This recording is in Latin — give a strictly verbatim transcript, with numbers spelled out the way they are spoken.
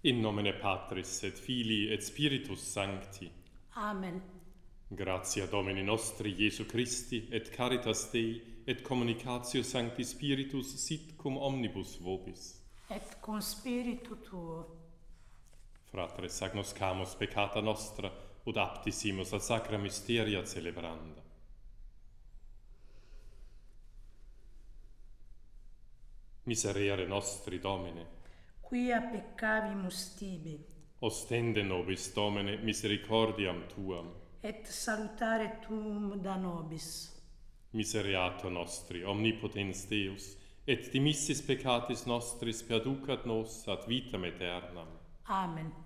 In nomine Patris et Filii et Spiritus Sancti. Amen. Gratia Domini nostri Iesu Christi et caritas Dei et communicatio Sancti Spiritus sit cum omnibus vobis. Et cum spiritu tuo. Fratres agnoscamus peccata nostra ut aptissimus a sacra mysteria celebranda. Miserere nostri Domine, Quia peccavimus tibi, ostende nobis Domine misericordiam Tuam, et salutare tuum da nobis. misereatur nostri omnipotens Deus, et dimissis peccatis nostris perducat nos ad vitam aeternam. Amen.